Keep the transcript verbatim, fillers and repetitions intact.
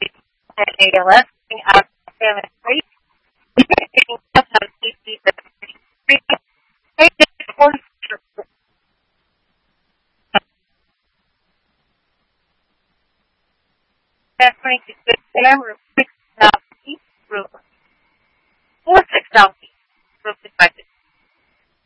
A L S out seven three. Taking us on C C three. Twenty-six.